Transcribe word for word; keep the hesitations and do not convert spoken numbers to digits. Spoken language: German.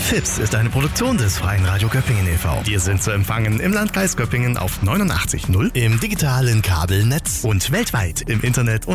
Fips ist eine Produktion des Freien Radio Göppingen e V. Wir sind zu empfangen im Landkreis Göppingen auf neunundachtzig Komma null, im digitalen Kabelnetz und weltweit im Internet